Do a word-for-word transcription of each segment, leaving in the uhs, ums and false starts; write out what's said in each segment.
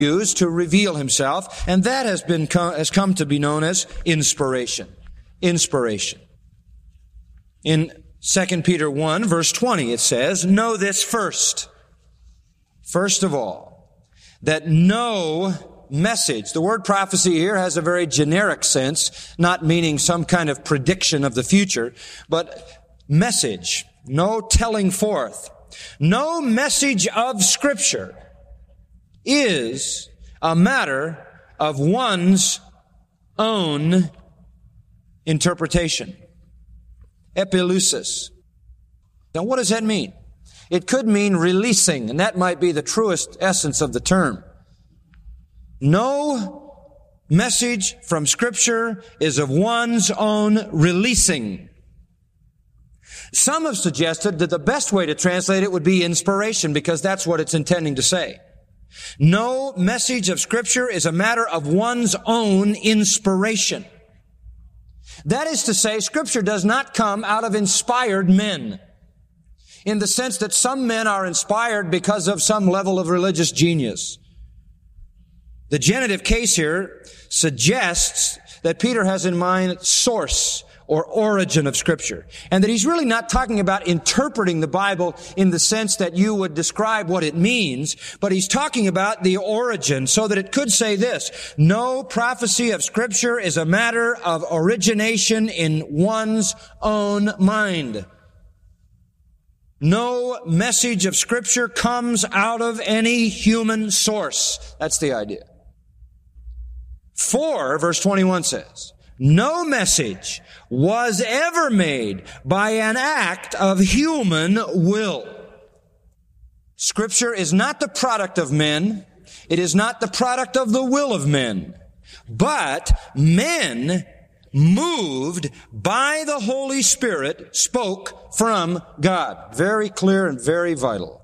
used to reveal himself, and that has been has come to be known as inspiration. Inspiration. In Second Peter one, verse twenty, it says, "Know this first, first of all, that no message," the word prophecy here has a very generic sense, not meaning some kind of prediction of the future, but message, no telling forth. No message of Scripture is a matter of one's own interpretation. Epileusis. Now, what does that mean? It could mean releasing, and that might be the truest essence of the term. No message from Scripture is of one's own releasing. Some have suggested that the best way to translate it would be inspiration, because that's what it's intending to say. No message of Scripture is a matter of one's own inspiration. That is to say, Scripture does not come out of inspired men, in the sense that some men are inspired because of some level of religious genius. The genitive case here suggests that Peter has in mind source or origin of Scripture, and that he's really not talking about interpreting the Bible in the sense that you would describe what it means, but he's talking about the origin, so that it could say this: no prophecy of Scripture is a matter of origination in one's own mind. No message of Scripture comes out of any human source. That's the idea. For, verse twenty-one says, no message was ever made by an act of human will. Scripture is not the product of men. It is not the product of the will of men. But men, moved by the Holy Spirit, spoke from God. Very clear and very vital.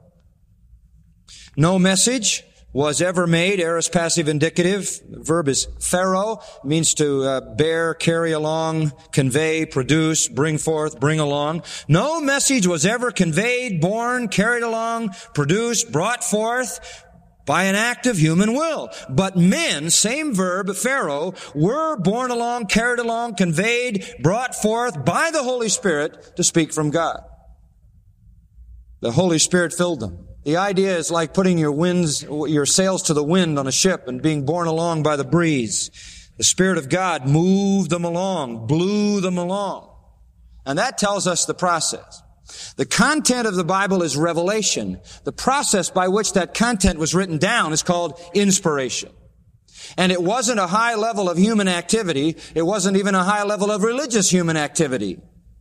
No message was ever made, aorist passive indicative. The verb is phero, means to uh, bear, carry along, convey, produce, bring forth, bring along. No message was ever conveyed, borne, carried along, produced, brought forth by an act of human will. But men, same verb, phero, were borne along, carried along, conveyed, brought forth by the Holy Spirit to speak from God. The Holy Spirit filled them. The idea is like putting your winds, your sails to the wind on a ship and being borne along by the breeze. The Spirit of God moved them along, blew them along. And that tells us the process. The content of the Bible is revelation. The process by which that content was written down is called inspiration. And it wasn't a high level of human activity. It wasn't even a high level of religious human activity.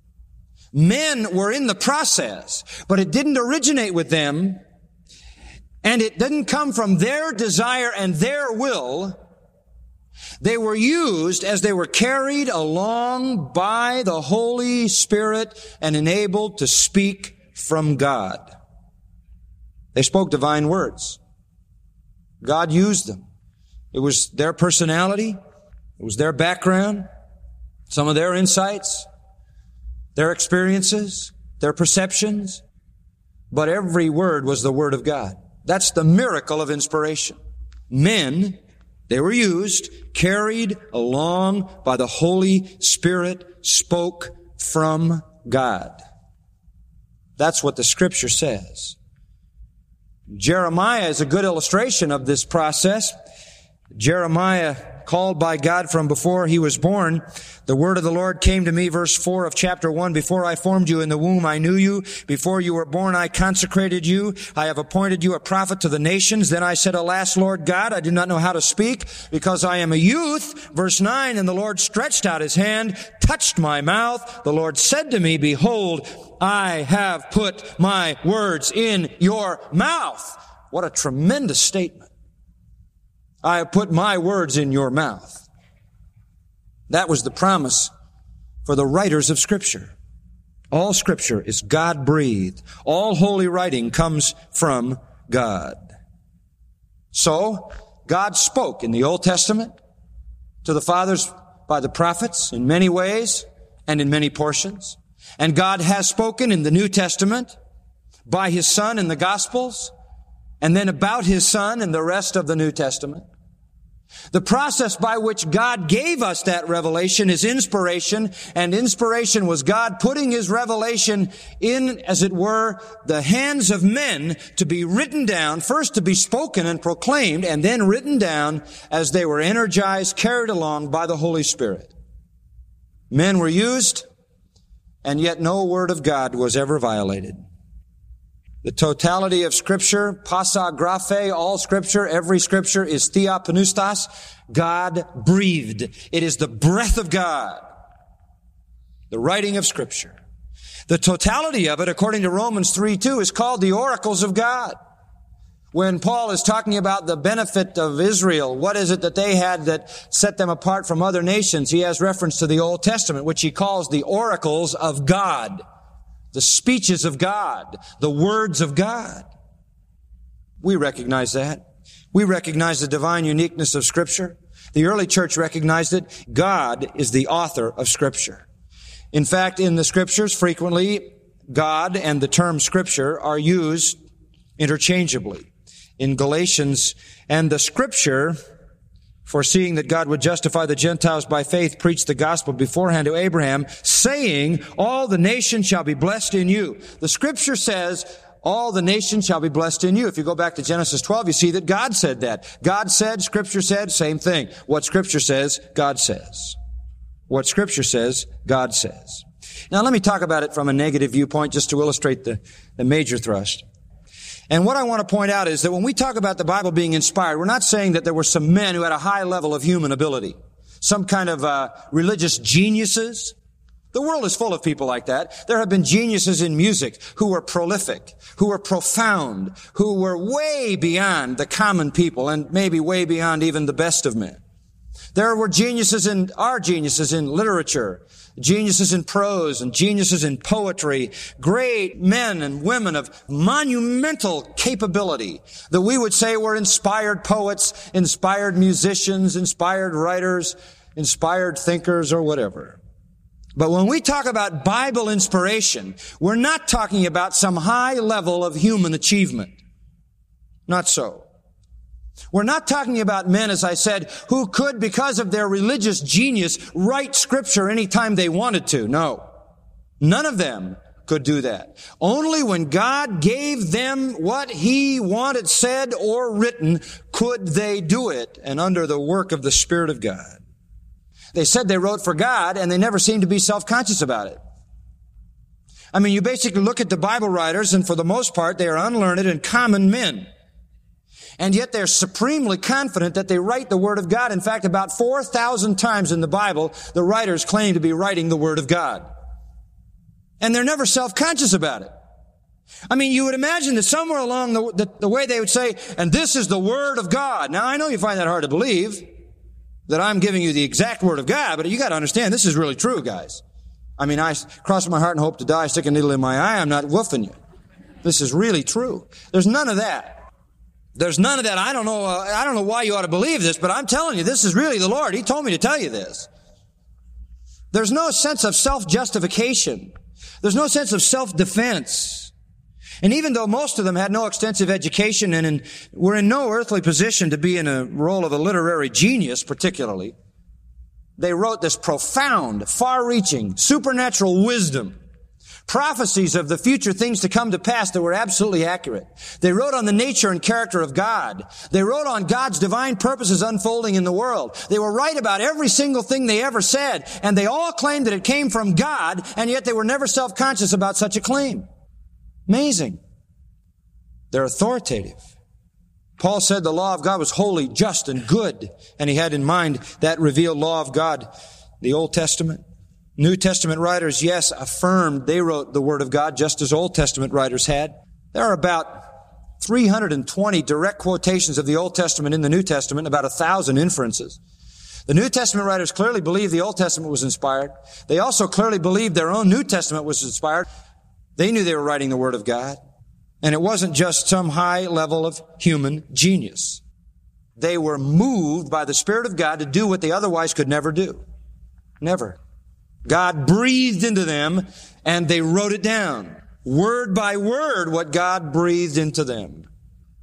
Men were in the process, but it didn't originate with them. And it didn't come from their desire and their will. They were used as they were carried along by the Holy Spirit and enabled to speak from God. They spoke divine words. God used them. It was their personality. It was their background, some of their insights, their experiences, their perceptions. But every word was the Word of God. That's the miracle of inspiration. Men, they were used, carried along by the Holy Spirit, spoke from God. That's what the Scripture says. Jeremiah is a good illustration of this process. Jeremiah, called by God from before he was born, the word of the Lord came to me, verse four of chapter one, before I formed you in the womb, I knew you. Before you were born, I consecrated you. I have appointed you a prophet to the nations. Then I said, alas, Lord God, I do not know how to speak, because I am a youth. Verse nine, and the Lord stretched out his hand, touched my mouth. The Lord said to me, behold, I have put my words in your mouth. What a tremendous statement. I have put my words in your mouth. That was the promise for the writers of Scripture. All Scripture is God-breathed. All holy writing comes from God. So, God spoke in the Old Testament to the fathers by the prophets in many ways and in many portions. And God has spoken in the New Testament by His Son in the Gospels and then about His Son and the rest of the New Testament. The process by which God gave us that revelation is inspiration, and inspiration was God putting His revelation in, as it were, the hands of men to be written down, first to be spoken and proclaimed, and then written down as they were energized, carried along by the Holy Spirit. Men were used, and yet no word of God was ever violated. The totality of Scripture, pasa graphe, all Scripture, every Scripture is theopneustos, God breathed. It is the breath of God, the writing of Scripture. The totality of it, according to Romans three two, is called the oracles of God. When Paul is talking about the benefit of Israel, what is it that they had that set them apart from other nations? He has reference to the Old Testament, which he calls the oracles of God. The speeches of God, the words of God. We recognize that. We recognize the divine uniqueness of Scripture. The early church recognized it. God is the author of Scripture. In fact, in the Scriptures, frequently, God and the term Scripture are used interchangeably. In Galatians, and the Scripture, foreseeing that God would justify the Gentiles by faith, preached the gospel beforehand to Abraham, saying, all the nations shall be blessed in you. The Scripture says, all the nations shall be blessed in you. If you go back to Genesis twelve, you see that God said that. God said, Scripture said, same thing. What Scripture says, God says. What Scripture says, God says. Now let me talk about it from a negative viewpoint just to illustrate the, the major thrust. And what I want to point out is that when we talk about the Bible being inspired, we're not saying that there were some men who had a high level of human ability, some kind of uh, religious geniuses. The world is full of people like that. There have been geniuses in music who were prolific, who were profound, who were way beyond the common people and maybe way beyond even the best of men. There were geniuses in, are geniuses in literature, geniuses in prose and geniuses in poetry, great men and women of monumental capability that we would say were inspired poets, inspired musicians, inspired writers, inspired thinkers, or whatever. But when we talk about Bible inspiration, we're not talking about some high level of human achievement. Not so. We're not talking about men, as I said, who could, because of their religious genius, write Scripture anytime they wanted to. No. None of them could do that. Only when God gave them what He wanted said or written could they do it, and under the work of the Spirit of God. They said they wrote for God, and they never seemed to be self-conscious about it. I mean, you basically look at the Bible writers, and for the most part, they are unlearned and common men. And yet they're supremely confident that they write the Word of God. In fact, about four thousand times in the Bible, the writers claim to be writing the Word of God. And they're never self-conscious about it. I mean, you would imagine that somewhere along the, the, the way they would say, and this is the Word of God. Now, I know you find that hard to believe, that I'm giving you the exact Word of God, but you got to understand, this is really true, guys. I mean, I cross my heart and hope to die, stick a needle in my eye, I'm not woofing you. This is really true. There's none of that. There's none of that. I don't know, uh, I don't know why you ought to believe this, but I'm telling you, this is really the Lord. He told me to tell you this. There's no sense of self-justification. There's no sense of self-defense. And even though most of them had no extensive education and in, were in no earthly position to be in a role of a literary genius particularly, they wrote this profound, far-reaching, supernatural wisdom, prophecies of the future things to come to pass that were absolutely accurate. They wrote on the nature and character of God. They wrote on God's divine purposes unfolding in the world. They were right about every single thing they ever said, and they all claimed that it came from God, and yet they were never self-conscious about such a claim. Amazing. They're authoritative. Paul said the law of God was holy, just, and good, and he had in mind that revealed law of God, the Old Testament. New Testament writers, yes, affirmed they wrote the Word of God just as Old Testament writers had. There are about three hundred twenty direct quotations of the Old Testament in the New Testament, about a thousand inferences. The New Testament writers clearly believed the Old Testament was inspired. They also clearly believed their own New Testament was inspired. They knew they were writing the Word of God. And it wasn't just some high level of human genius. They were moved by the Spirit of God to do what they otherwise could never do. Never. God breathed into them, and they wrote it down. Word by word, what God breathed into them.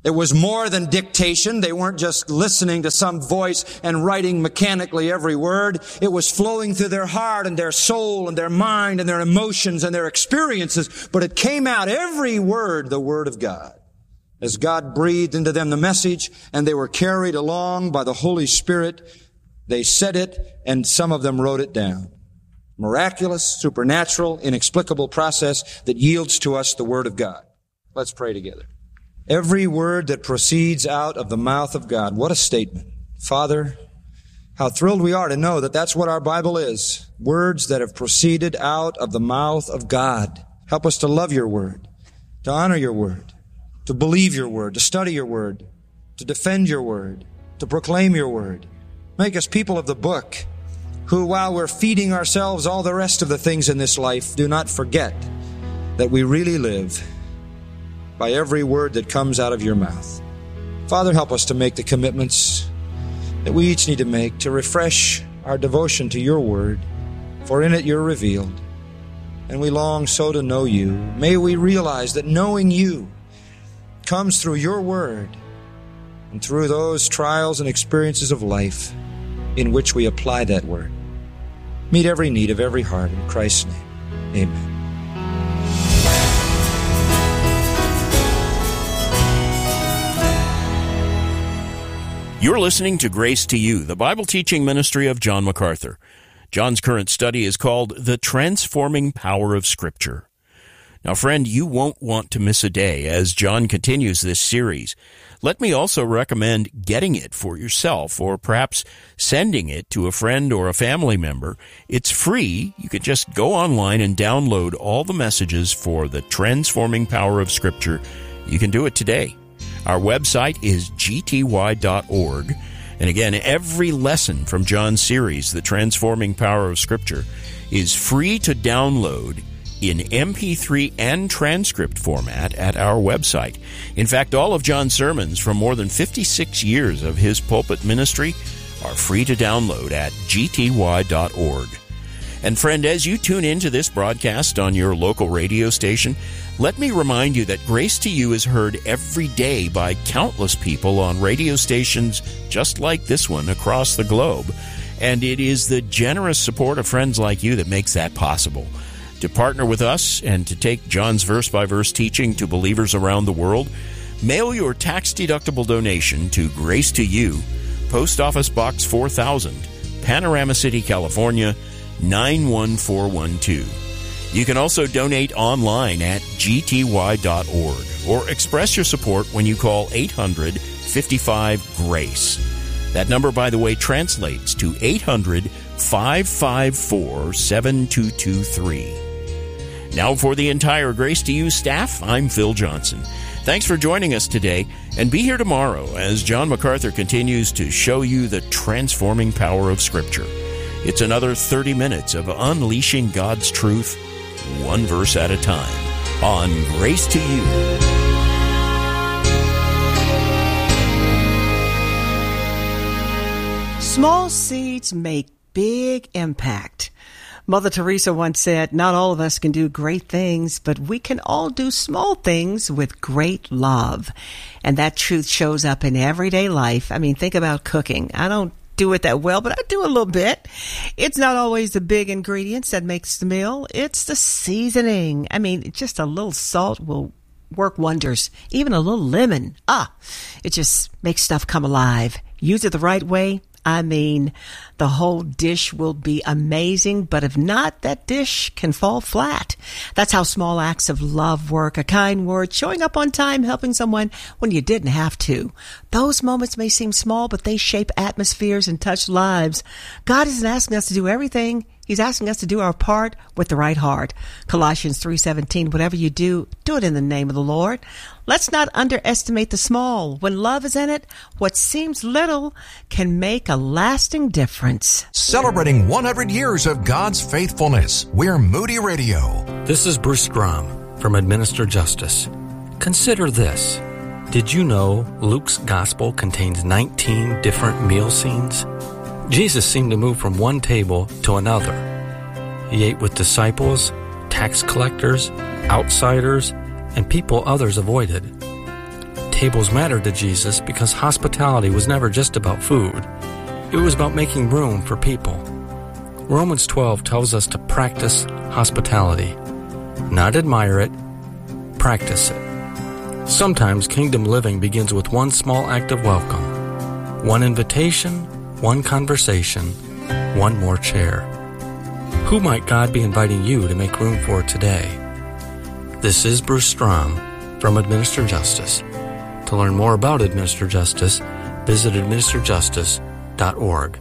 It was more than dictation. They weren't just listening to some voice and writing mechanically every word. It was flowing through their heart and their soul and their mind and their emotions and their experiences. But it came out, every word, the Word of God. As God breathed into them the message, and they were carried along by the Holy Spirit, they said it, and some of them wrote it down. Miraculous, supernatural, inexplicable process that yields to us the Word of God. Let's pray together. Every word that proceeds out of the mouth of God. What a statement. Father, how thrilled we are to know that that's what our Bible is. Words that have proceeded out of the mouth of God. Help us to love your word, to honor your word, to believe your word, to study your word, to defend your word, to proclaim your word. Make us people of the book who, while we're feeding ourselves all the rest of the things in this life, do not forget that we really live by every word that comes out of your mouth. Father, help us to make the commitments that we each need to make to refresh our devotion to your word, for in it you're revealed, and we long so to know you. May we realize that knowing you comes through your word and through those trials and experiences of life in which we apply that word. Meet every need of every heart in Christ's name. Amen. You're listening to Grace to You, the Bible teaching ministry of John MacArthur. John's current study is called The Transforming Power of Scripture. Now, friend, you won't want to miss a day as John continues this series. Let me also recommend getting it for yourself, or perhaps sending it to a friend or a family member. It's free. You can just go online and download all the messages for The Transforming Power of Scripture. You can do it today. Our website is g t y dot org. And again, every lesson from John's series, The Transforming Power of Scripture, is free to download in M P three and transcript format at our website. In fact, all of John's sermons from more than fifty-six years of his pulpit ministry are free to download at g t y dot org. And friend, as you tune into this broadcast on your local radio station, let me remind you that Grace to You is heard every day by countless people on radio stations just like this one across the globe. And it is the generous support of friends like you that makes that possible. To partner with us and to take John's verse-by-verse teaching to believers around the world, mail your tax-deductible donation to Grace to You, Post Office Box four thousand, Panorama City, California, nine one four one two. You can also donate online at g t y dot org or express your support when you call eight hundred, fifty-five, GRACE. That number, by the way, translates to eight hundred, five five four, seven two two three. Now for the entire Grace to You staff, I'm Phil Johnson. Thanks for joining us today, and be here tomorrow as John MacArthur continues to show you the transforming power of Scripture. It's another thirty minutes of unleashing God's truth, one verse at a time, on Grace to You. Small seeds make big impact. Mother Teresa once said, not all of us can do great things, but we can all do small things with great love. And that truth shows up in everyday life. I mean, think about cooking. I don't do it that well, but I do a little bit. It's not always the big ingredients that makes the meal. It's the seasoning. I mean, just a little salt will work wonders. Even a little lemon. Ah, it just makes stuff come alive. Use it the right way. I mean, the whole dish will be amazing, but if not, that dish can fall flat. That's how small acts of love work. A kind word, showing up on time, helping someone when you didn't have to. Those moments may seem small, but they shape atmospheres and touch lives. God isn't asking us to do everything. He's asking us to do our part with the right heart. Colossians three seventeen, whatever you do, do it in the name of the Lord. Let's not underestimate the small. When love is in it, what seems little can make a lasting difference. Celebrating one hundred years of God's faithfulness, we're Moody Radio. This is Bruce Grom from Administer Justice. Consider this. Did you know Luke's Gospel contains nineteen different meal scenes? Jesus seemed to move from one table to another. He ate with disciples, tax collectors, outsiders, and people others avoided. tables mattered to Jesus because hospitality was never just about food. It was about making room for people. Romans twelve tells us to practice hospitality. Not admire it, practice it. Sometimes kingdom living begins with one small act of welcome. One invitation, one conversation, one more chair. Who might God be inviting you to make room for today? This is Bruce Strom from Administer Justice. To learn more about Administer Justice, visit administer justice dot org.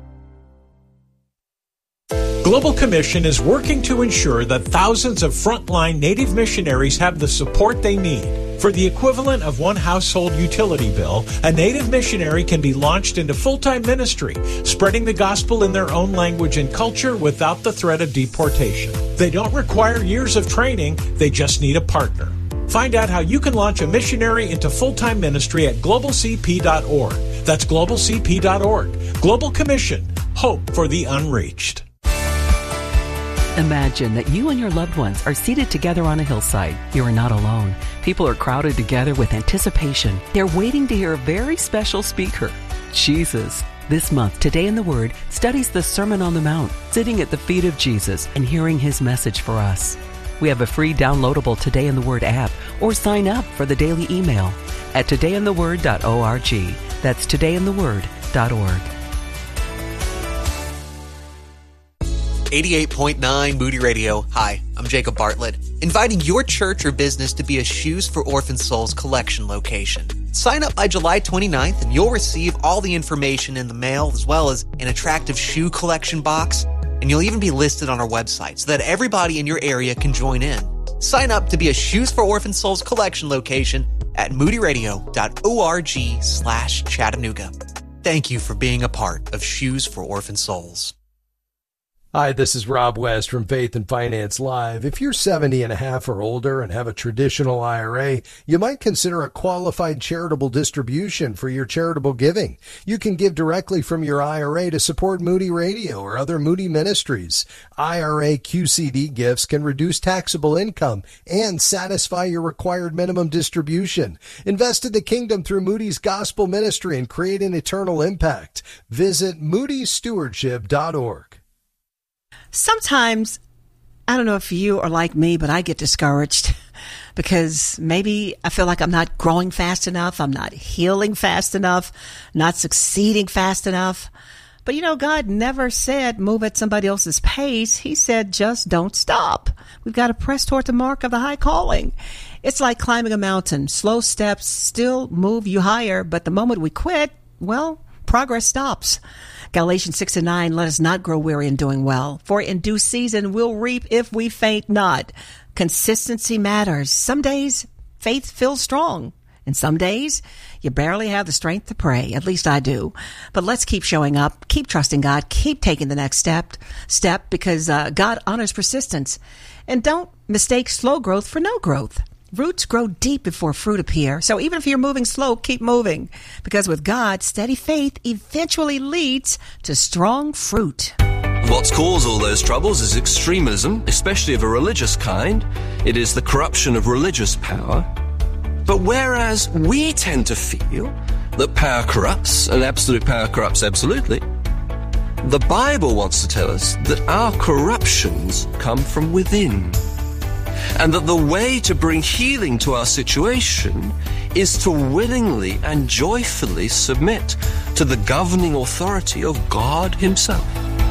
Global Commission is working to ensure that thousands of frontline Native missionaries have the support they need. For the equivalent of one household utility bill, a Native missionary can be launched into full-time ministry, spreading the gospel in their own language and culture without the threat of deportation. They don't require years of training, they just need a partner. Find out how you can launch a missionary into full-time ministry at global c p dot org. That's global c p dot org. Global Commission. Hope for the unreached. Imagine that you and your loved ones are seated together on a hillside. You are not alone. People are crowded together with anticipation. They're waiting to hear a very special speaker, Jesus. This month, Today in the Word studies the Sermon on the Mount, sitting at the feet of Jesus and hearing his message for us. We have a free downloadable Today in the Word app, or sign up for the daily email at today in the word dot org. That's today in the word dot org. eighty-eight point nine Moody Radio. Hi, I'm Jacob Bartlett, inviting your church or business to be a Shoes for Orphan Souls collection location. Sign up by July twenty-ninth and you'll receive all the information in the mail as well as an attractive shoe collection box, and you'll even be listed on our website so that everybody in your area can join in. Sign up to be a Shoes for Orphan Souls collection location at moody radio dot org slash Chattanooga. Thank you for being a part of Shoes for Orphan Souls. Hi, this is Rob West from Faith and Finance Live. If you're seventy and a half or older and have a traditional I R A, you might consider a qualified charitable distribution for your charitable giving. You can give directly from your I R A to support Moody Radio or other Moody ministries. I R A Q C D gifts can reduce taxable income and satisfy your required minimum distribution. Invest in the kingdom through Moody's Gospel Ministry and create an eternal impact. Visit moody stewardship dot org. Sometimes, I don't know if you are like me, but I get discouraged because maybe I feel like I'm not growing fast enough. I'm not healing fast enough, not succeeding fast enough. But, you know, God never said move at somebody else's pace. He said just don't stop. We've got to press toward the mark of the high calling. It's like climbing a mountain. Slow steps still move you higher, but the moment we quit, well, progress stops. Galatians six and nine, let us not grow weary in doing well, for in due season we'll reap if we faint not. Consistency matters. Some days faith feels strong, and some days you barely have the strength to pray. At least I do. But let's keep showing up, keep trusting God, keep taking the next step, step because uh, God honors persistence. And don't mistake slow growth for no growth. Roots grow deep before fruit appear. So even if you're moving slow, keep moving. Because with God, steady faith eventually leads to strong fruit. What's caused all those troubles is extremism, especially of a religious kind. It is the corruption of religious power. But whereas we tend to feel that power corrupts, and absolute power corrupts absolutely, the Bible wants to tell us that our corruptions come from within. And that the way to bring healing to our situation is to willingly and joyfully submit to the governing authority of God Himself.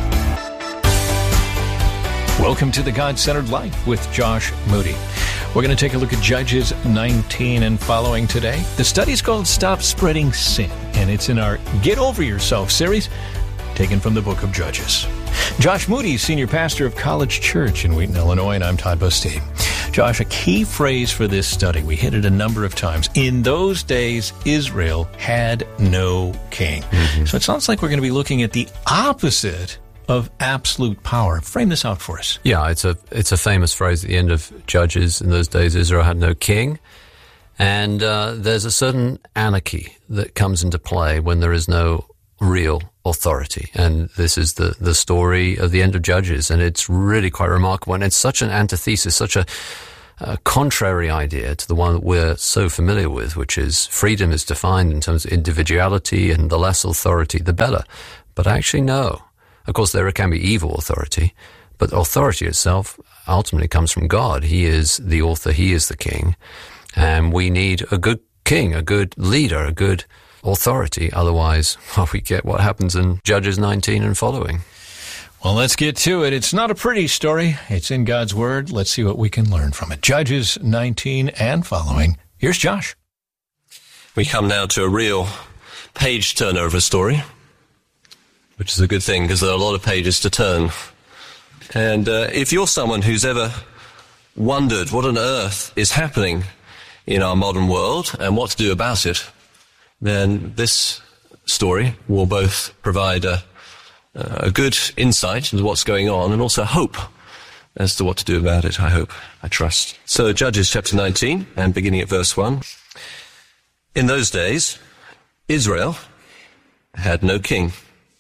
Welcome to the God-Centered Life with Josh Moody. We're going to take a look at Judges nineteen and following today. The study is called Stop Spreading Sin, and it's in our Get Over Yourself series, taken from the book of Judges. Josh Moody, senior pastor of College Church in Wheaton, Illinois, and I'm Todd Bostine. Josh, a key phrase for this study, we hit it a number of times. In those days, Israel had no king. Mm-hmm. So it sounds like we're going to be looking at the opposite of absolute power. Frame this out for us. Yeah, it's a it's a famous phrase at the end of Judges. In those days, Israel had no king. And uh, there's a certain anarchy that comes into play when there is no real authority. And this is the, the story of the end of Judges. And it's really quite remarkable. And it's such an antithesis, such a a contrary idea to the one that we're so familiar with, which is freedom is defined in terms of individuality, and the less authority, the better. But actually, no. Of course, there can be evil authority, but authority itself ultimately comes from God. He is the author, he is the king, and we need a good king, a good leader, a good authority. Otherwise, well, we get what happens in Judges nineteen and following. Well, let's get to it. It's not a pretty story. It's in God's Word. Let's see what we can learn from it. Judges nineteen and following. Here's Josh. We come now to a real page-turner of a story, which is a good thing because there are a lot of pages to turn. And uh, if you're someone who's ever wondered what on earth is happening in our modern world and what to do about it, then this story will both provide a Uh, a good insight into what's going on, and also hope as to what to do about it, I hope, I trust. So, Judges chapter nineteen, and beginning at verse one. In those days, Israel had no king.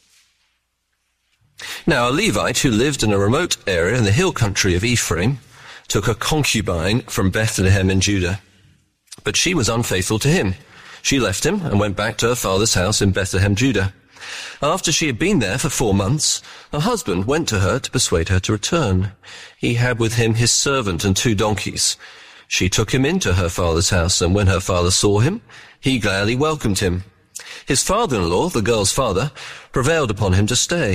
Now, a Levite who lived in a remote area in the hill country of Ephraim took a concubine from Bethlehem in Judah. But she was unfaithful to him. She left him and went back to her father's house in Bethlehem, Judah. After she had been there for four months, her husband went to her to persuade her to return. He had with him his servant and two donkeys. She took him into her father's house, and when her father saw him, he gladly welcomed him. His father-in-law, the girl's father, prevailed upon him to stay.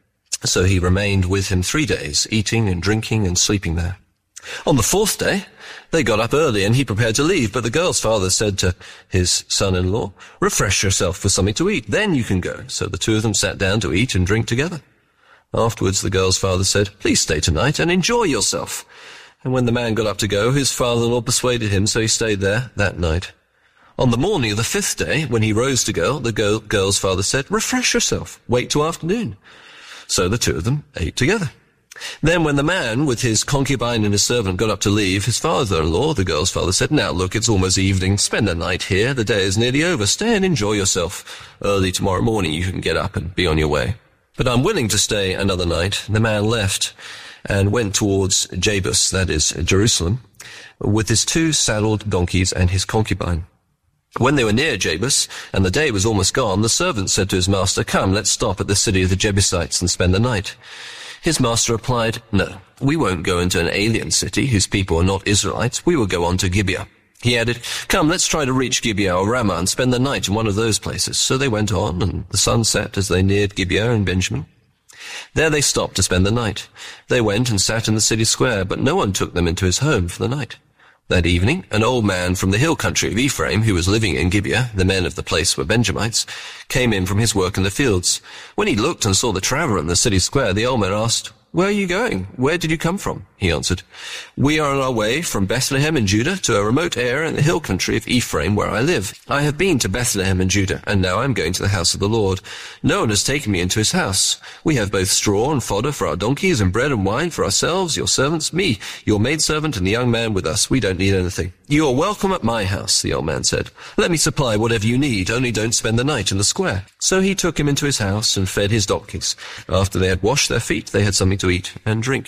So he remained with him three days, eating and drinking and sleeping there. On the fourth day, they got up early, and he prepared to leave, but the girl's father said to his son-in-law, "Refresh yourself with something to eat, then you can go." So the two of them sat down to eat and drink together. Afterwards, the girl's father said, "Please stay tonight and enjoy yourself." And when the man got up to go, his father-in-law persuaded him, so he stayed there that night. On the morning of the fifth day, when he rose to go, the girl, girl's father said, "Refresh yourself, wait till afternoon." So the two of them ate together. Then when the man with his concubine and his servant got up to leave, his father-in-law, the girl's father, said, "Now look, it's almost evening. Spend the night here. The day is nearly over. Stay and enjoy yourself. Early tomorrow morning you can get up and be on your way." But unwilling to stay another night, the man left and went towards Jebus, that is, Jerusalem, with his two saddled donkeys and his concubine. When they were near Jebus, and the day was almost gone, the servant said to his master, "Come, let's stop at the city of the Jebusites and spend the night." His master replied, "No, we won't go into an alien city whose people are not Israelites. We will go on to Gibeah." He added, "Come, let's try to reach Gibeah or Ramah and spend the night in one of those places." So they went on, and the sun set as they neared Gibeah and Benjamin. There they stopped to spend the night. They went and sat in the city square, but no one took them into his home for the night. That evening, an old man from the hill country of Ephraim, who was living in Gibeah, the men of the place were Benjamites, came in from his work in the fields. When he looked and saw the traveler in the city square, the old man asked, "Where are you going? Where did you come from?" He answered, "We are on our way from Bethlehem in Judah to a remote area in the hill country of Ephraim where I live. I have been to Bethlehem in Judah, and now I am going to the house of the Lord. No one has taken me into his house. We have both straw and fodder for our donkeys and bread and wine for ourselves, your servants, me, your maidservant, and the young man with us. We don't need anything." "You are welcome at my house," the old man said. "Let me supply whatever you need, only don't spend the night in the square." So he took him into his house and fed his donkeys. After they had washed their feet, they had something to eat and drink.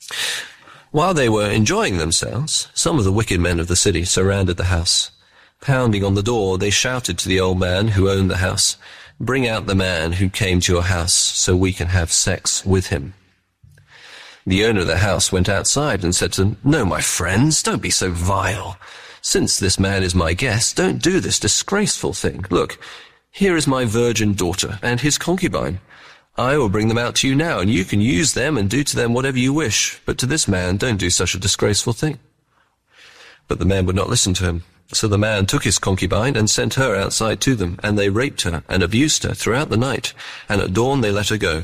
While they were enjoying themselves, some of the wicked men of the city surrounded the house. Pounding on the door, they shouted to the old man who owned the house, "Bring out the man who came to your house so we can have sex with him." The owner of the house went outside and said to them, "No, my friends, don't be so vile. Since this man is my guest, don't do this disgraceful thing. Look, here is my virgin daughter and his concubine. I will bring them out to you now, and you can use them and do to them whatever you wish. But to this man, don't do such a disgraceful thing." But the man would not listen to him. So the man took his concubine and sent her outside to them, and they raped her and abused her throughout the night, and at dawn they let her go.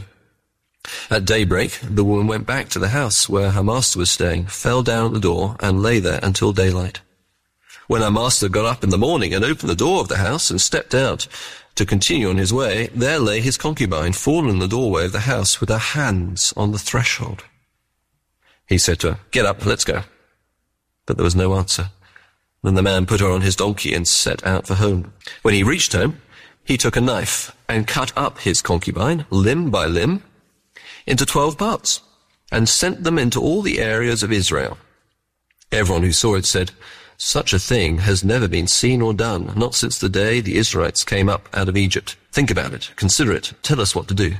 At daybreak, the woman went back to the house where her master was staying, fell down at the door, and lay there until daylight. When her master got up in the morning and opened the door of the house and stepped out to continue on his way, there lay his concubine, fallen in the doorway of the house with her hands on the threshold. He said to her, "Get up, let's go." But there was no answer. Then the man put her on his donkey and set out for home. When he reached home, he took a knife and cut up his concubine, limb by limb, into twelve parts, and sent them into all the areas of Israel. Everyone who saw it said, "Such a thing has never been seen or done, not since the day the Israelites came up out of Egypt. Think about it. Consider it. Tell us what to do."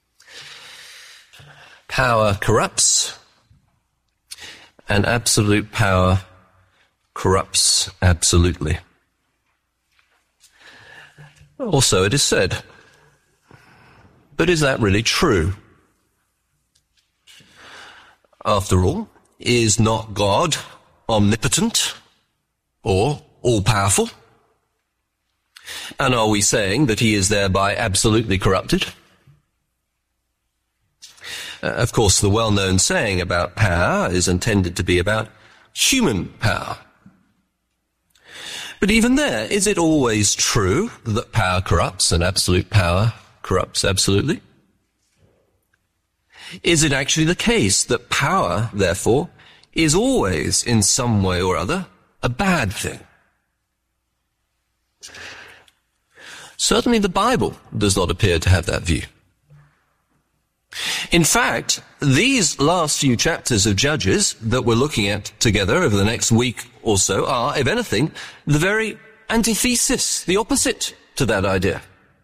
Power corrupts, and absolute power corrupts absolutely. Also, it is said, but is that really true? After all, is not God omnipotent or all-powerful? And are we saying that he is thereby absolutely corrupted? Uh, of course, the well-known saying about power is intended to be about human power. But even there, is it always true that power corrupts and absolute power corrupts absolutely? Is it actually the case that power, therefore, is always in some way or other a bad thing? Certainly the Bible does not appear to have that view. In fact, these last few chapters of Judges that we're looking at together over the next week or so are, if anything, the very antithesis, the opposite to that idea.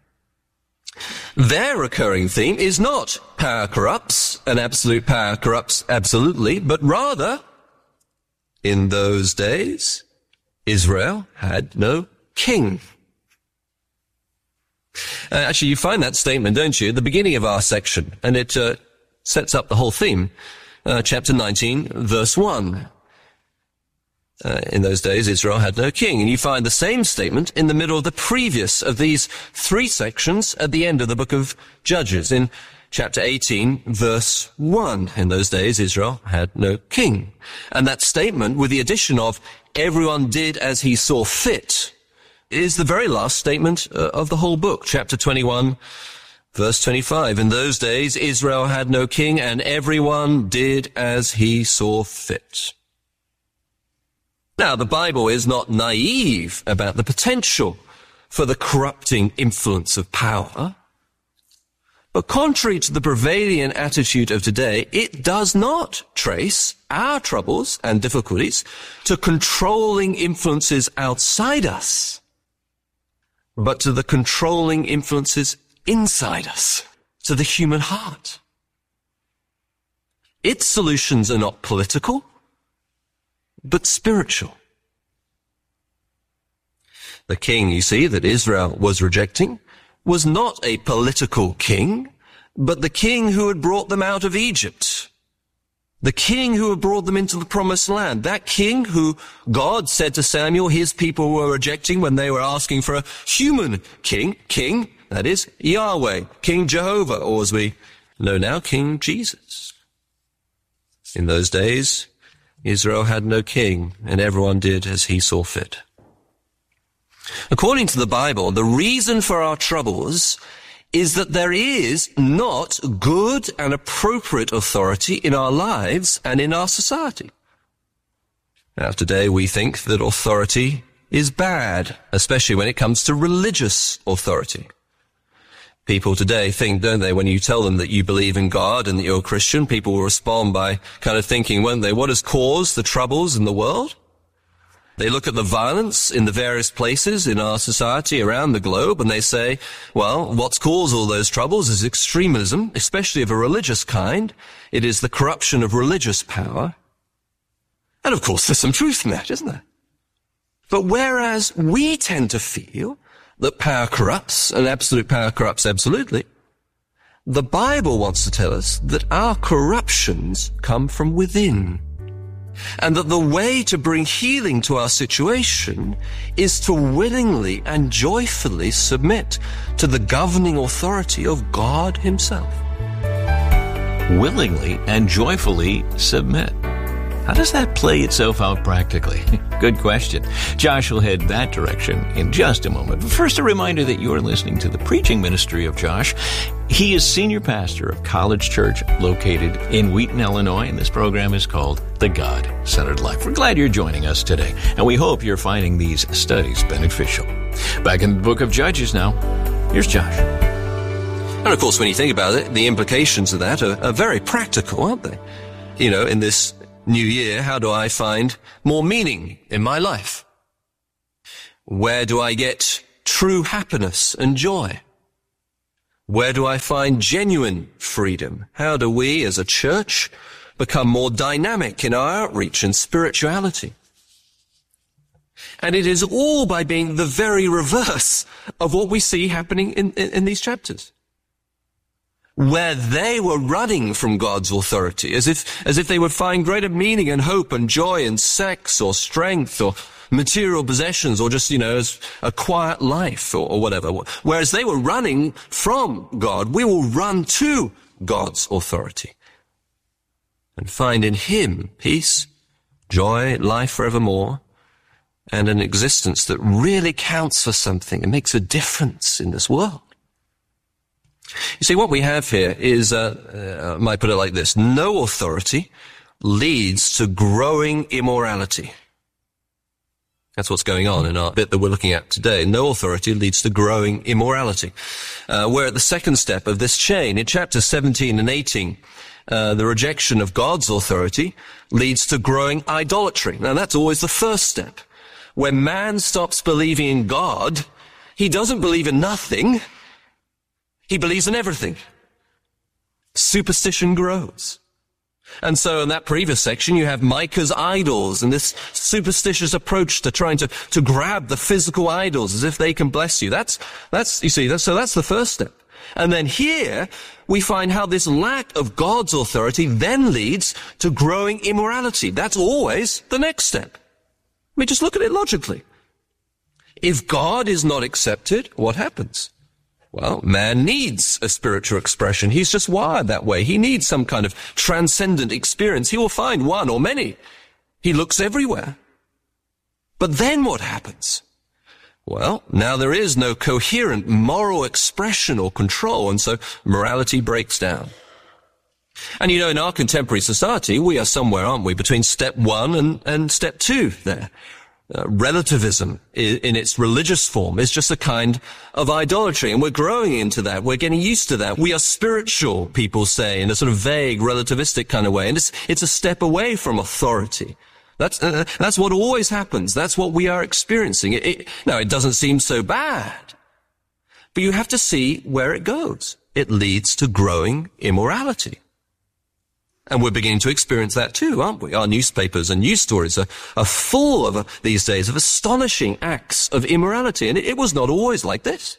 Their recurring theme is not power corrupts and absolute power corrupts absolutely, but rather, in those days, Israel had no king. Uh, actually, you find that statement, don't you, at the beginning of our section, and it uh, sets up the whole theme. Uh, chapter nineteen, verse one. Uh, in those days, Israel had no king. And you find the same statement in the middle of the previous of these three sections at the end of the book of Judges, in chapter eighteen, verse one. In those days, Israel had no king. And that statement, with the addition of everyone did as he saw fit, is the very last statement uh, of the whole book, chapter twenty-one, verse twenty-five. In those days, Israel had no king, and everyone did as he saw fit. Now, the Bible is not naive about the potential for the corrupting influence of power. But contrary to the prevailing attitude of today, it does not trace our troubles and difficulties to controlling influences outside us, but to the controlling influences inside us, to the human heart. Its solutions are not political, but spiritual. The king, you see, that Israel was rejecting was not a political king, but the king who had brought them out of Egypt. The king who had brought them into the promised land. That king who God said to Samuel his people were rejecting when they were asking for a human king. King, that is, Yahweh, King Jehovah, or as we know now, King Jesus. In those days, Israel had no king, and everyone did as he saw fit. According to the Bible, the reason for our troubles is that there is not good and appropriate authority in our lives and in our society. Now, today we think that authority is bad, especially when it comes to religious authority. People today think, don't they, when you tell them that you believe in God and that you're a Christian, people will respond by kind of thinking, won't they, what has caused the troubles in the world? They look at the violence in the various places in our society around the globe and they say, well, what's caused all those troubles is extremism, especially of a religious kind. It is the corruption of religious power. And of course, there's some truth in that, isn't there? But whereas we tend to feel that power corrupts and absolute power corrupts absolutely, the Bible wants to tell us that our corruptions come from within. And that the way to bring healing to our situation is to willingly and joyfully submit to the governing authority of God himself. Willingly and joyfully submit. How does that play itself out practically? Good question. Josh will head that direction in just a moment. But first, a reminder that you are listening to the preaching ministry of Josh. He is senior pastor of College Church located in Wheaton, Illinois, and this program is called The God-Centered Life. We're glad you're joining us today, and we hope you're finding these studies beneficial. Back in the book of Judges now, here's Josh. And of course, when you think about it, the implications of that are, are very practical, aren't they? You know, in this new year, how do I find more meaning in my life? Where do I get true happiness and joy? Where do I find genuine freedom? How do we as a church become more dynamic in our outreach and spirituality? And it is all by being the very reverse of what we see happening in, in, in these chapters. Where they were running from God's authority, as if, as if they would find greater meaning and hope and joy in sex or strength or material possessions or just, you know, as a quiet life or, or whatever. Whereas they were running from God, we will run to God's authority and find in Him peace, joy, life forevermore, and an existence that really counts for something and makes a difference in this world. You see, what we have here is, uh, uh, I might put it like this, no authority leads to growing immorality. That's what's going on in our bit that we're looking at today. No authority leads to growing immorality. Uh, we're at the second step of this chain. In chapters seventeen and eighteen, uh, the rejection of God's authority leads to growing idolatry. Now, that's always the first step. When man stops believing in God, he doesn't believe in nothing. He believes in everything. Superstition grows. And so in that previous section, you have Micah's idols and this superstitious approach to trying to, to grab the physical idols as if they can bless you. That's, that's, you see, that's, so that's the first step. And then here, we find how this lack of God's authority then leads to growing immorality. That's always the next step. I mean, just look at it logically. If God is not accepted, what happens? Well, man needs a spiritual expression. He's just wired that way. He needs some kind of transcendent experience. He will find one or many. He looks everywhere. But then what happens? Well, now there is no coherent moral expression or control, and so morality breaks down. And you know, in our contemporary society, we are somewhere, aren't we, between step one and, and step two there. Uh, relativism in, in its religious form is just a kind of idolatry, and we're growing into that. We're getting used to that. We are spiritual, people say, in a sort of vague, relativistic kind of way, and it's, it's a step away from authority. That's, uh, that's what always happens. That's what we are experiencing. It, it, now, it doesn't seem so bad, but you have to see where it goes. It leads to growing immorality. And we're beginning to experience that too, aren't we? Our newspapers and news stories are, are full of, uh, these days, of astonishing acts of immorality. And it, it was not always like this.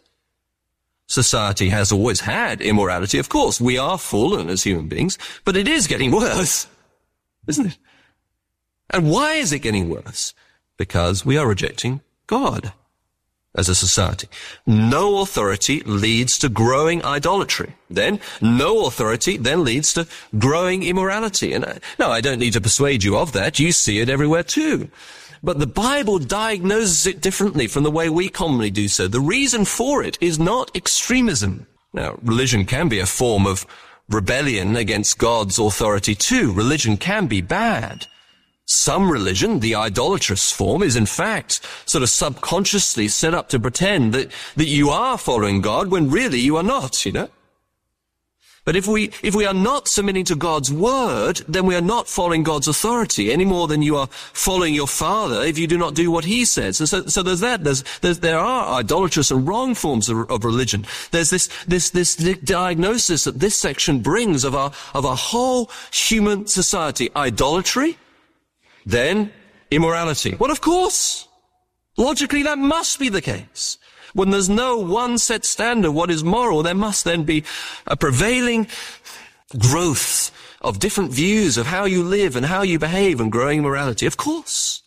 Society has always had immorality. Of course, we are fallen as human beings, but it is getting worse, isn't it? And why is it getting worse? Because we are rejecting God as a society. No authority leads to growing idolatry. Then, no authority then leads to growing immorality. And uh, no, I don't need to persuade you of that. You see it everywhere too. But the Bible diagnoses it differently from the way we commonly do so. The reason for it is not extremism. Now, religion can be a form of rebellion against God's authority too. Religion can be bad. Some religion, the idolatrous form, is in fact sort of subconsciously set up to pretend that, that you are following God when really you are not, you know. But if we, if we are not submitting to God's word, then we are not following God's authority any more than you are following your father if you do not do what he says. And so, so there's that. There's, there's, there are idolatrous and wrong forms of, of religion. There's this, this, this diagnosis that this section brings of our, of our whole human society. Idolatry, then immorality. Well, of course, logically that must be the case. When there's no one set standard what is moral, there must then be a prevailing growth of different views of how you live and how you behave and growing morality. Of course.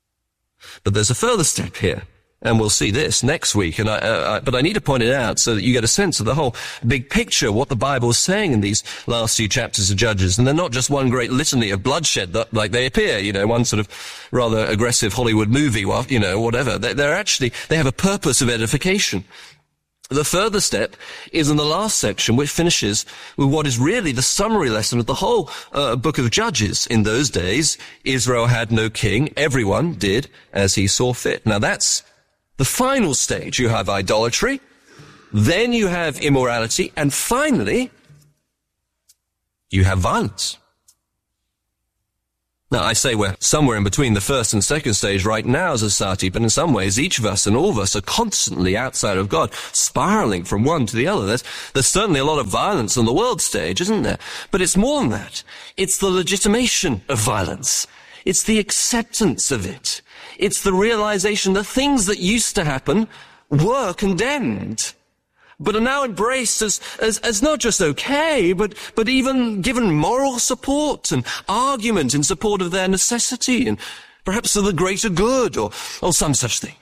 But there's a further step here. And we'll see this next week. And I, uh, I, but I need to point it out so that you get a sense of the whole big picture, what the Bible is saying in these last few chapters of Judges. And they're not just one great litany of bloodshed that, like they appear, you know, one sort of rather aggressive Hollywood movie, you know, whatever. They're, they're actually, they have a purpose of edification. The further step is in the last section, which finishes with what is really the summary lesson of the whole uh, book of Judges. In those days, Israel had no king. Everyone did as he saw fit. Now that's the final stage. You have idolatry, then you have immorality, and finally, you have violence. Now, I say we're somewhere in between the first and second stage right now as a society, but in some ways, each of us and all of us are constantly outside of God, spiraling from one to the other. There's, there's certainly a lot of violence on the world stage, isn't there? But it's more than that. It's the legitimation of violence. It's the acceptance of it. It's the realization that things that used to happen were condemned, but are now embraced as, as, as not just okay, but, but even given moral support and argument in support of their necessity and perhaps of the greater good or, or some such thing.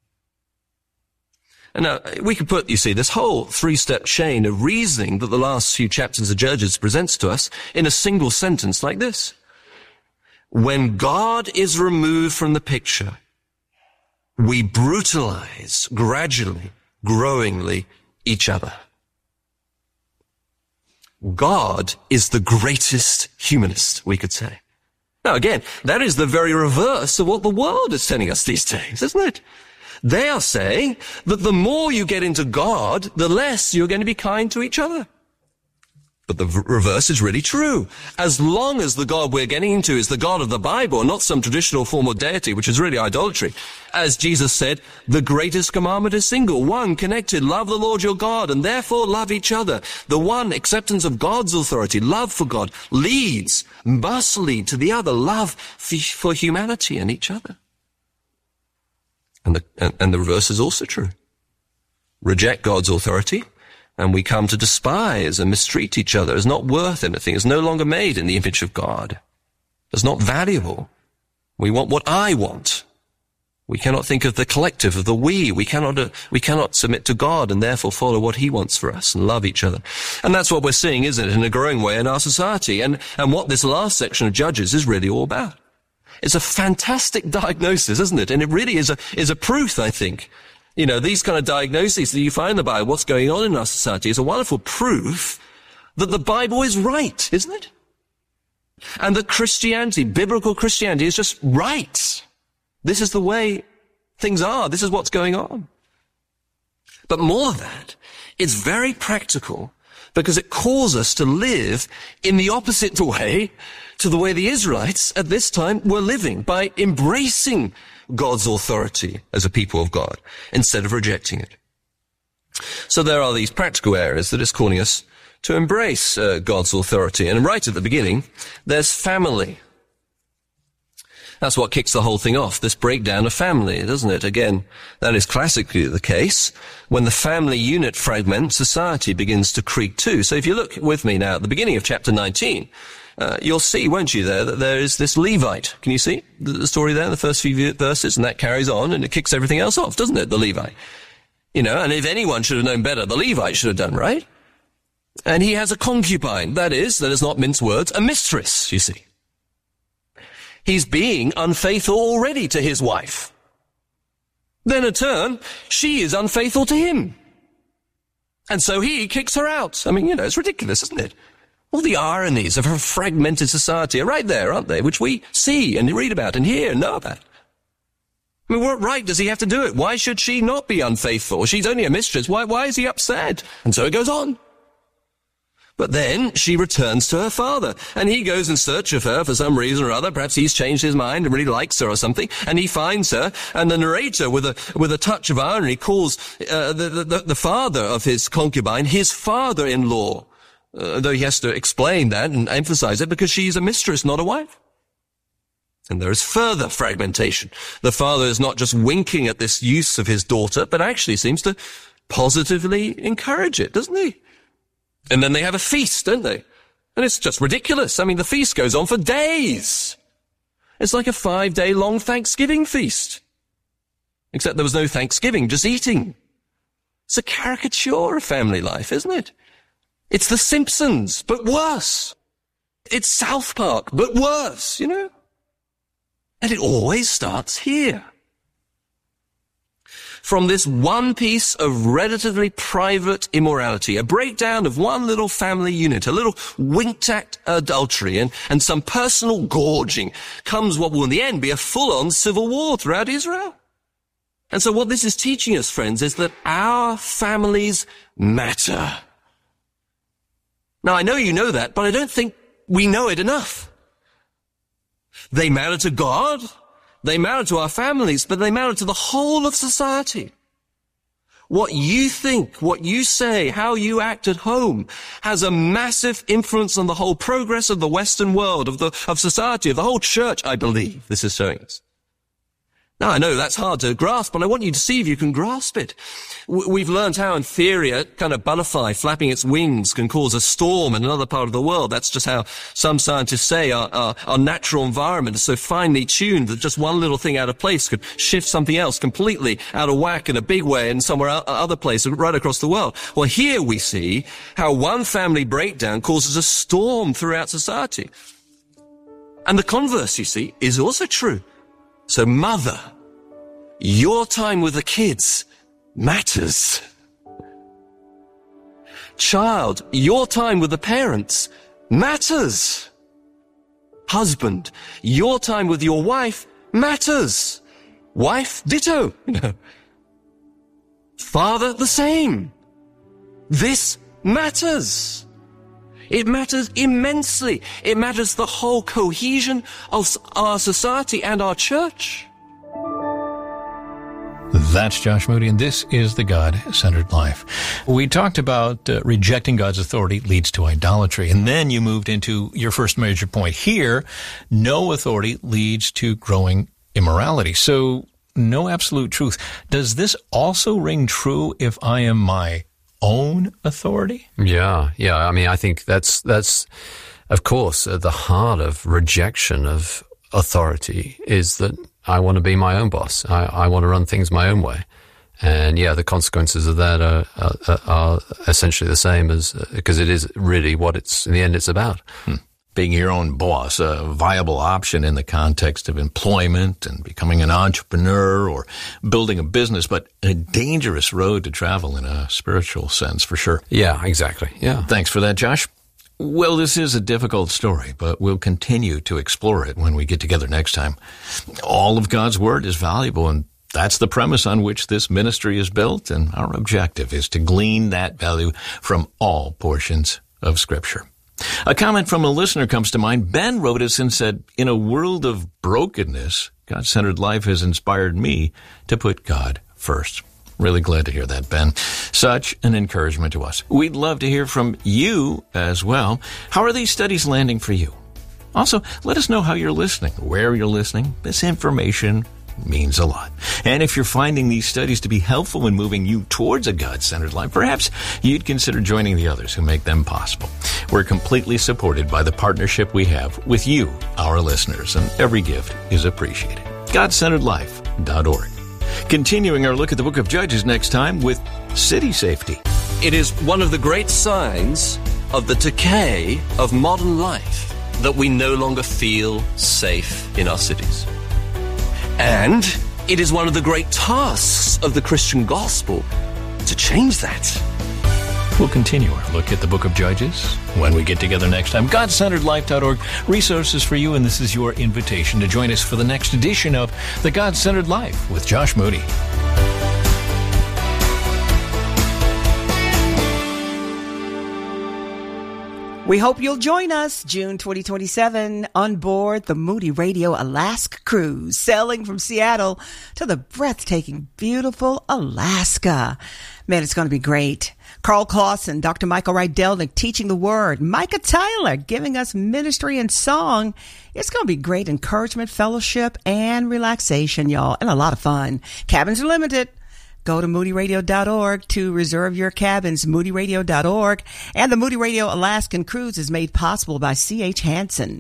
And now, we could put, you see, this whole three-step chain of reasoning that the last few chapters of Judges presents to us in a single sentence like this. When God is removed from the picture, we brutalize gradually, growingly, each other. God is the greatest humanist, we could say. Now again, that is the very reverse of what the world is telling us these days, isn't it? They are saying that the more you get into God, the less you're going to be kind to each other. But the v- reverse is really true. As long as the God we're getting into is the God of the Bible, not some traditional form of deity, which is really idolatry. As Jesus said, the greatest commandment is single, one, connected, love the Lord your God, and therefore love each other. The one, acceptance of God's authority, love for God, leads, must lead to the other, love for, for humanity and each other. And the, and, and the reverse is also true. Reject God's authority, and we come to despise and mistreat each other as not worth anything, as no longer made in the image of God, as not valuable. We want what I want. We cannot think of the collective, of the we. We cannot, uh, we cannot submit to God and therefore follow what he wants for us and love each other. And that's what we're seeing, isn't it, in a growing way in our society. And, and what this last section of Judges is really all about. It's a fantastic diagnosis, isn't it? And it really is a, is a proof, I think. You know, these kind of diagnoses that you find in the Bible, what's going on in our society, is a wonderful proof that the Bible is right, isn't it? And that Christianity, biblical Christianity, is just right. This is the way things are. This is what's going on. But more than that, it's very practical because it calls us to live in the opposite way to the way the Israelites at this time were living, by embracing God's authority as a people of God instead of rejecting it. So there are these practical areas that it's calling us to embrace uh, God's authority. And right at the beginning, there's family. That's what kicks the whole thing off, this breakdown of family, doesn't it? Again, that is classically the case. When the family unit fragments, society begins to creak too. So if you look with me now at the beginning of chapter nineteen, Uh, you'll see, won't you, there, that there is this Levite. Can you see the, the story there, the first few verses? And that carries on, and it kicks everything else off, doesn't it, the Levite? You know, and if anyone should have known better, the Levite should have done, right? And he has a concubine, that is, let us not mince words, a mistress, you see. He's being unfaithful already to his wife. Then in turn, she is unfaithful to him. And so he kicks her out. I mean, you know, it's ridiculous, isn't it? All the ironies of a fragmented society are right there, aren't they? Which we see and read about and hear and know about. I mean, what right does he have to do it? Why should she not be unfaithful? She's only a mistress. Why, why is he upset? And so it goes on. But then she returns to her father, and he goes in search of her for some reason or other. Perhaps he's changed his mind and really likes her or something, and he finds her, and the narrator, with a with a touch of irony, calls uh, the, the the father of his concubine his father-in-law. Uh, though he has to explain that and emphasize it because she's a mistress, not a wife. And there is further fragmentation. The father is not just winking at this use of his daughter, but actually seems to positively encourage it, doesn't he? And then they have a feast, don't they? And it's just ridiculous. I mean, the feast goes on for days. It's like a five-day long Thanksgiving feast. Except there was no Thanksgiving, just eating. It's a caricature of family life, isn't it? It's The Simpsons, but worse. It's South Park, but worse, you know? And it always starts here. From this one piece of relatively private immorality, a breakdown of one little family unit, a little winked-at adultery, and, and some personal gorging, comes what will in the end be a full-on civil war throughout Israel. And so what this is teaching us, friends, is that our families matter. Now, I know you know that, but I don't think we know it enough. They matter to God, they matter to our families, but they matter to the whole of society. What you think, what you say, how you act at home has a massive influence on the whole progress of the Western world, of the, of society, of the whole church, I believe this is showing us. Now, I know that's hard to grasp, but I want you to see if you can grasp it. We've learned how, in theory, a kind of butterfly flapping its wings can cause a storm in another part of the world. That's just how some scientists say our, our, our natural environment is so finely tuned that just one little thing out of place could shift something else completely out of whack in a big way in somewhere other place right across the world. Well, here we see how one family breakdown causes a storm throughout society. And the converse, you see, is also true. So, mother, your time with the kids matters. Child, your time with the parents matters. Husband, your time with your wife matters. Wife, ditto. Father, the same. This matters. It matters immensely. It matters the whole cohesion of our society and our church. That's Josh Moody, and this is the God-Centered Life. We talked about uh, rejecting God's authority leads to idolatry, and then you moved into your first major point. Here, no authority leads to growing immorality. So, no absolute truth. Does this also ring true if I am my own authority? Yeah, yeah. I mean, I think that's, that's of course, at the heart of rejection of authority is that I want to be my own boss. I, I want to run things my own way. And yeah, the consequences of that are, are, are essentially the same as, because it is really what it's, in the end, it's about. Hmm. Being your own boss, a viable option in the context of employment and becoming an entrepreneur or building a business, but a dangerous road to travel in a spiritual sense, for sure. Yeah, exactly. Yeah. Thanks for that, Josh. Well, this is a difficult story, but we'll continue to explore it when we get together next time. All of God's Word is valuable, and that's the premise on which this ministry is built, and our objective is to glean that value from all portions of Scripture. A comment from a listener comes to mind. Ben wrote us and said, in a world of brokenness, God-centered life has inspired me to put God first. Really glad to hear that, Ben. Such an encouragement to us. We'd love to hear from you as well. How are these studies landing for you? Also, let us know how you're listening, where you're listening. This information means a lot. And if you're finding these studies to be helpful in moving you towards a God-centered life, perhaps you'd consider joining the others who make them possible. We're completely supported by the partnership we have with you, our listeners, and every gift is appreciated. God Centered Life dot org. Continuing our look at the book of Judges next time with city safety. It is one of the great signs of the decay of modern life that we no longer feel safe in our cities. And it is one of the great tasks of the Christian gospel to change that. We'll continue our look at the book of Judges when we get together next time. God Centered Life dot org, resources for you, and this is your invitation to join us for the next edition of The God-Centered Life with Josh Moody. We hope you'll join us June twenty twenty-seven on board the Moody Radio Alaska Cruise, sailing from Seattle to the breathtaking, beautiful Alaska. Man, it's going to be great. Carl Clausen, Doctor Michael Rydelnik teaching the Word, Micah Tyler giving us ministry and song. It's going to be great encouragement, fellowship, and relaxation, y'all, and a lot of fun. Cabins are limited. Go to moody radio dot org to reserve your cabins, moody radio dot org. And the Moody Radio Alaskan Cruise is made possible by C H Hansen.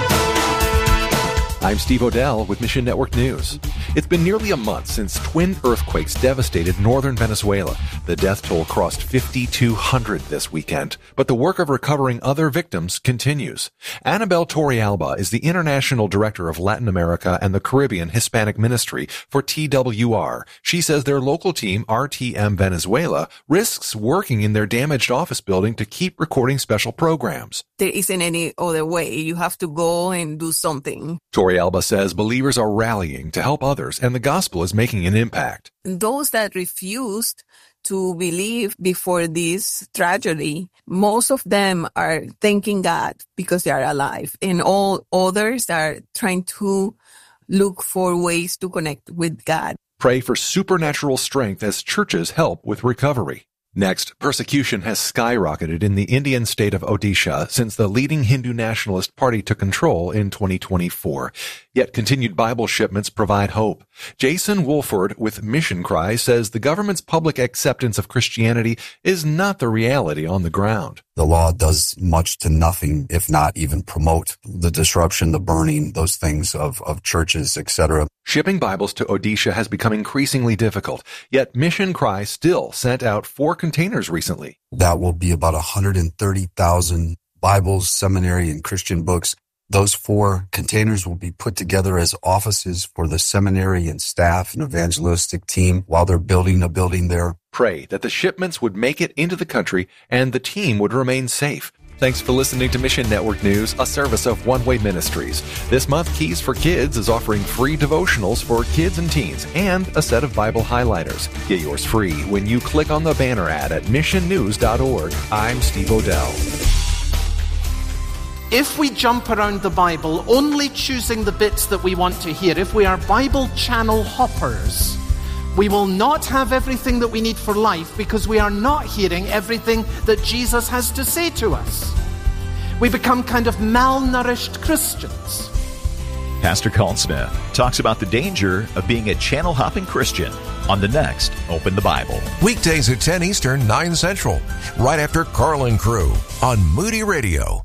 I'm Steve Odell with Mission Network News. It's been nearly a month since twin earthquakes devastated northern Venezuela. The death toll crossed fifty-two hundred this weekend, but the work of recovering other victims continues. Annabelle Torrealba is the International Director of Latin America and the Caribbean Hispanic Ministry for T W R. She says their local team, R T M Venezuela, risks working in their damaged office building to keep recording special programs. There isn't any other way. You have to go and do something. Torrealba says believers are rallying to help others and the gospel is making an impact. Those that refused to believe before this tragedy, most of them are thanking God because they are alive, and all others are trying to look for ways to connect with God. Pray for supernatural strength as churches help with recovery. Next, persecution has skyrocketed in the Indian state of Odisha since the leading Hindu nationalist party took control in twenty twenty-four. Yet continued Bible shipments provide hope. Jason Wolford with Mission Cry says the government's public acceptance of Christianity is not the reality on the ground. The law does much to nothing, if not even promote the disruption, the burning, those things of, of churches, et cetera. Shipping Bibles to Odisha has become increasingly difficult, yet Mission Cry still sent out four containers recently. That will be about one hundred thirty thousand Bibles, seminary, and Christian books. Those four containers will be put together as offices for the seminary and staff and evangelistic team while they're building a building there. Pray that the shipments would make it into the country and the team would remain safe. Thanks for listening to Mission Network News, a service of One Way Ministries. This month, Keys for Kids is offering free devotionals for kids and teens and a set of Bible highlighters. Get yours free when you click on the banner ad at mission news dot org. I'm Steve Odell. If we jump around the Bible, only choosing the bits that we want to hear, if we are Bible channel hoppers, we will not have everything that we need for life because we are not hearing everything that Jesus has to say to us. We become kind of malnourished Christians. Pastor Colin Smith talks about the danger of being a channel-hopping Christian on the next Open the Bible. Weekdays at ten Eastern, nine Central, right after Carl and Crew on Moody Radio.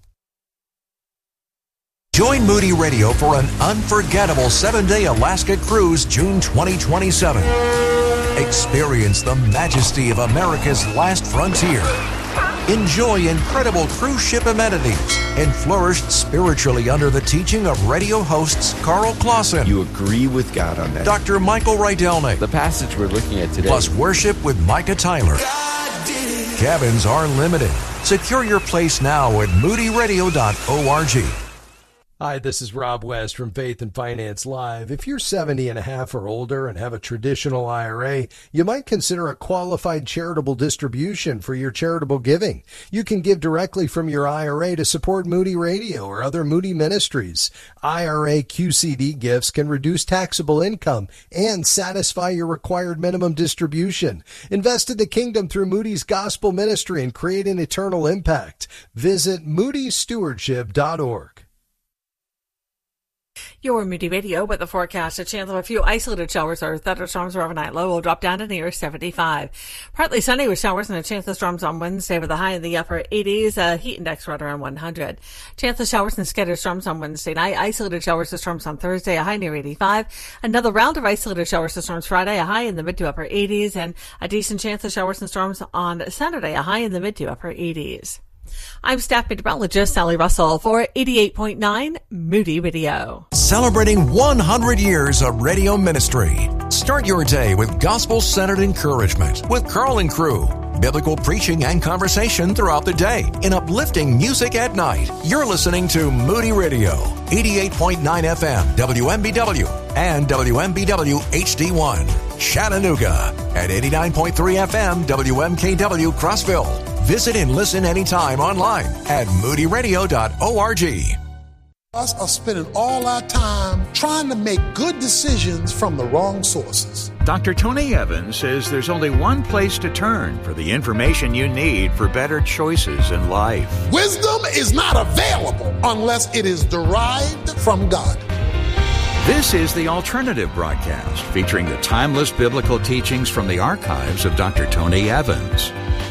Join Moody Radio for an unforgettable seven-day Alaska cruise June twenty twenty-seven. Experience the majesty of America's last frontier. Enjoy incredible cruise ship amenities and flourish spiritually under the teaching of radio hosts Carl Clausen. You agree with God on that. Doctor Michael Rydelnik. The passage we're looking at today. Plus worship with Micah Tyler. Cabins are limited. Secure your place now at moody radio dot org. Hi, this is Rob West from Faith and Finance Live. If you're seventy and a half or older and have a traditional I R A, you might consider a qualified charitable distribution for your charitable giving. You can give directly from your I R A to support Moody Radio or other Moody ministries. I R A Q C D gifts can reduce taxable income and satisfy your required minimum distribution. Invest in the kingdom through Moody's Gospel Ministry and create an eternal impact. Visit moody stewardship dot org. Your Moody Radio with the forecast. A chance of a few isolated showers or thunderstorms overnight. Low will drop down to near seventy-five. Partly sunny with showers and a chance of storms on Wednesday with a high in the upper eighties. A heat index right around one hundred. Chance of showers and scattered storms on Wednesday night. Isolated showers and storms on Thursday. A high near eighty-five. Another round of isolated showers and storms Friday. A high in the mid to upper eighties. And a decent chance of showers and storms on Saturday. A high in the mid to upper eighties. I'm staff meteorologist Sally Russell for eighty-eight point nine Moody Radio. Celebrating one hundred years of radio ministry. Start your day with gospel-centered encouragement with Carl and Crew. Biblical preaching and conversation throughout the day and uplifting music at night. You're listening to Moody Radio, eighty-eight point nine F M, W M B W, and W M B W H D one, Chattanooga, at eighty-nine point three F M, W M K W, Crossville. Visit and listen anytime online at moody radio dot org. Us are spending all our time trying to make good decisions from the wrong sources. Doctor Tony Evans says there's only one place to turn for the information you need for better choices in life. Wisdom is not available unless it is derived from God. This is the Alternative Broadcast, featuring the timeless biblical teachings from the archives of Doctor Tony Evans.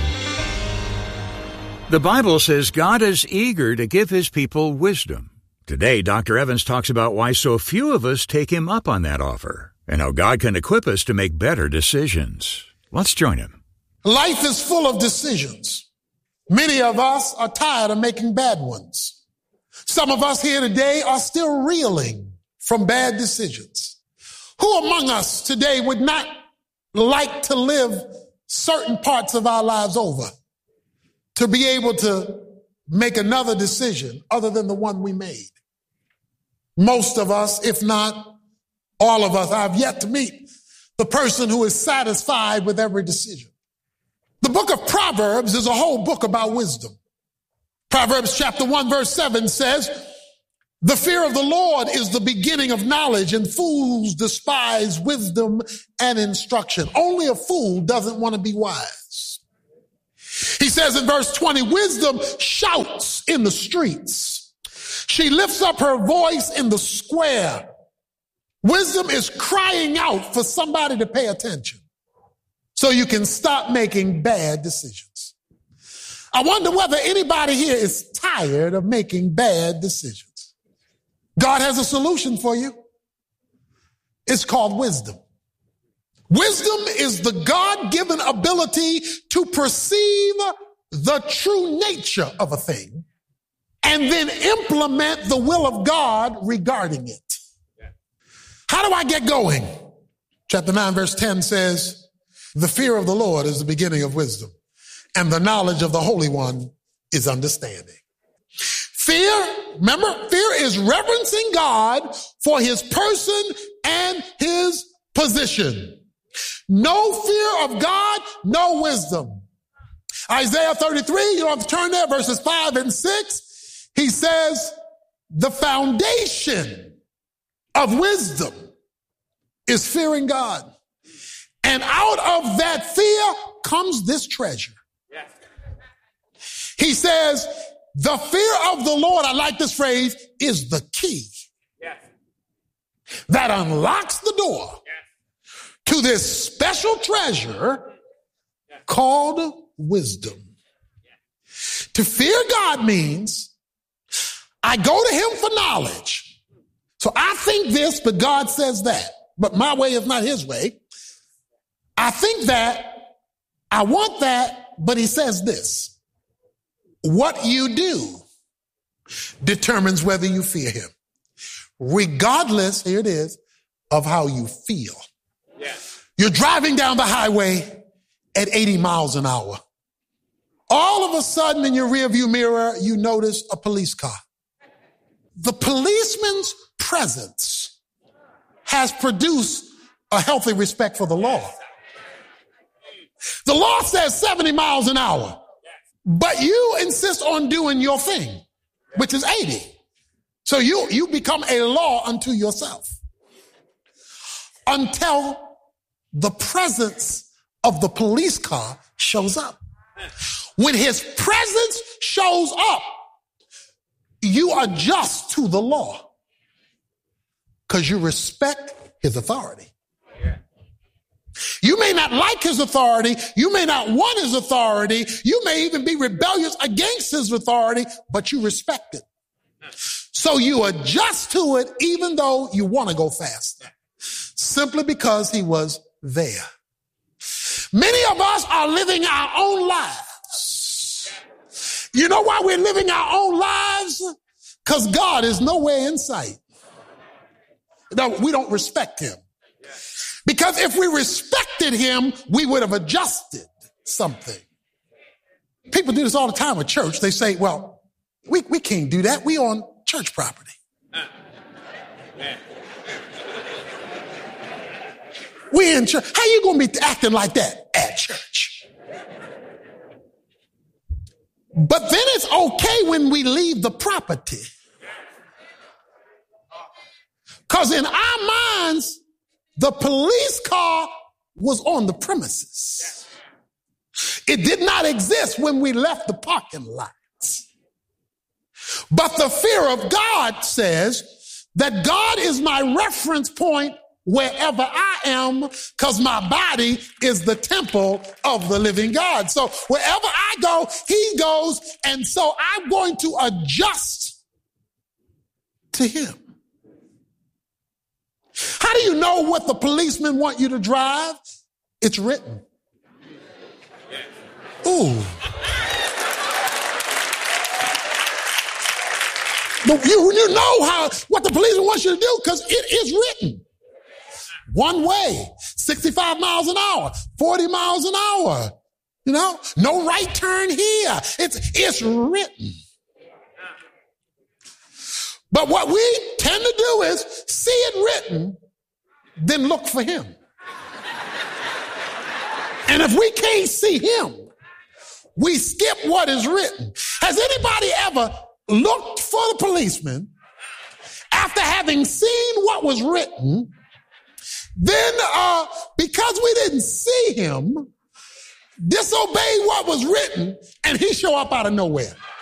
The Bible says God is eager to give His people wisdom. Today, Doctor Evans talks about why so few of us take Him up on that offer and how God can equip us to make better decisions. Let's join him. Life is full of decisions. Many of us are tired of making bad ones. Some of us here today are still reeling from bad decisions. Who among us today would not like to live certain parts of our lives over, to be able to make another decision other than the one we made? Most of us, if not all of us, I've yet to meet the person who is satisfied with every decision. The book of Proverbs is a whole book about wisdom. Proverbs chapter one verse seven says, the fear of the Lord is the beginning of knowledge, and fools despise wisdom and instruction. Only a fool doesn't want to be wise. He says in verse twenty, wisdom shouts in the streets. She lifts up her voice in the square. Wisdom is crying out for somebody to pay attention so you can stop making bad decisions. I wonder whether anybody here is tired of making bad decisions. God has a solution for you. It's called wisdom. Wisdom is the God-given ability to perceive the true nature of a thing and then implement the will of God regarding it. How do I get going? Chapter nine verse ten says, the fear of the Lord is the beginning of wisdom, and the knowledge of the Holy One is understanding. Fear, remember, fear is reverencing God for his person and his position. No fear of God, no wisdom. Isaiah thirty-three, you don't have to turn there, verses five and six. He says, the foundation of wisdom is fearing God. And out of that fear comes this treasure. Yes. He says, the fear of the Lord, I like this phrase, is the key yes. that unlocks the door yes. to this special treasure yes. called wisdom. Yes. To fear God means I go to him for knowledge. So I think this, but God says that. But my way is not his way. I think that, I want that, but he says this. What you do determines whether you fear him, regardless, here it is, of how you feel. Yes. You're driving down the highway at eighty miles an hour. All of a sudden in your rearview mirror, you notice a police car. The policeman's presence has produced a healthy respect for the law. The law says seventy miles an hour, but you insist on doing your thing, which is eighty. So you, you become a law unto yourself until the presence of the police car shows up. When his presence shows up, you adjust to the law because you respect his authority. You may not like his authority. You may not want his authority. You may even be rebellious against his authority, but you respect it. So you adjust to it even though you want to go faster, simply because he was there. Many of us are living our own lives. You know why we're living our own lives? Because God is nowhere in sight. No, we don't respect him. Because if we respected him, we would have adjusted something. People do this all the time at church. They say, well, we, we can't do that. We on church property. We in church. How you going to be acting like that at church? But then it's okay when we leave the property. Because in our minds, the police car was on the premises. It did not exist when we left the parking lot. But the fear of God says that God is my reference point wherever I am, because my body is the temple of the living God. So wherever I go, he goes, and so I'm going to adjust to him. How do you know what the policemen want you to drive? It's written. Ooh. You, you know how what the policeman wants you to do because it is written. One way, sixty-five miles an hour, forty miles an hour. You know, no right turn here. It's, it's written. But what we tend to do is see it written, then look for him. And if we can't see him, we skip what is written. Has anybody ever looked for the policeman after having seen what was written, then uh, because we didn't see him, disobeyed what was written, and he show up out of nowhere?